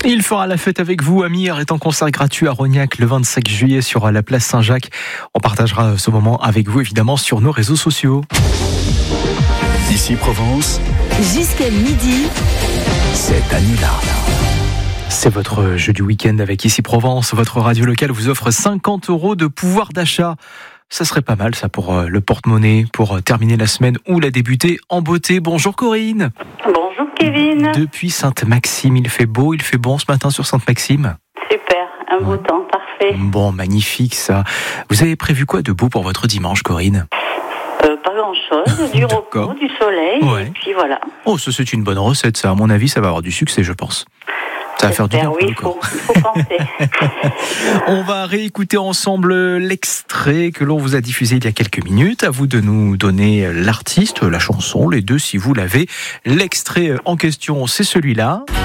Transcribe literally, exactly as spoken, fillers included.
Il fera la fête avec vous. Amir est en concert gratuit à Rognac le vingt-cinq juillet sur la place Saint-Jacques. On partagera ce moment avec vous évidemment sur nos réseaux sociaux. Ici Provence, jusqu'à midi, c'est Anila. C'est votre jeu du week-end avec Ici Provence. Votre radio locale vous offre cinquante euros de pouvoir d'achat. Ça serait pas mal ça pour le porte-monnaie, pour terminer la semaine ou la débuter en beauté. Bonjour Corinne. Bonjour Kevin. Depuis Sainte-Maxime, il fait beau, il fait bon ce matin sur Sainte-Maxime. Super, un beau ouais. temps, parfait. Bon, magnifique ça. Vous avez prévu quoi de beau pour votre dimanche, Corinne ? euh, Pas grand-chose, du repos, du soleil, ouais. et puis voilà. Oh, ça c'est une bonne recette ça. À mon avis, ça va avoir du succès, je pense. Ça va faire du bien. Oui, il faut, il faut penser. On va réécouter ensemble l'extrait que l'on vous a diffusé il y a quelques minutes. À vous de nous donner l'artiste, la chanson, les deux si vous l'avez. L'extrait en question, c'est celui-là.